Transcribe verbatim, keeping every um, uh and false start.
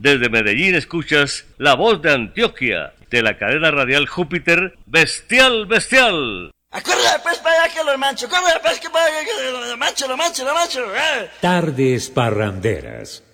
Desde Medellín escuchas La Voz de Antioquia, de la cadena radial Júpiter, Bestial Bestial. ¡Córrele pues para allá que lo mancho! ¡Córrele pues que para allá que lo mancho, lo mancho, lo mancho! ¡Eh! Tardes parranderas.